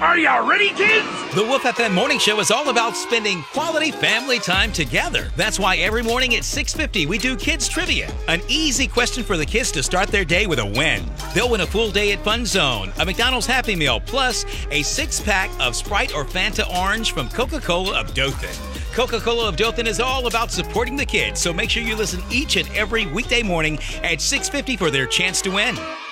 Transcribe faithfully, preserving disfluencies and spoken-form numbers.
Are you ready, kids? The Wolf F M Morning Show is all about spending quality family time together. That's why every morning at six fifty we do Kids Trivia. An easy question for the kids to start their day with a win. They'll win a full day at Fun Zone, a McDonald's Happy Meal, plus a six-pack of Sprite or Fanta Orange from Coca-Cola of Dothan. Coca-Cola of Dothan is all about supporting the kids, so make sure you listen each and every weekday morning at six fifty for their chance to win.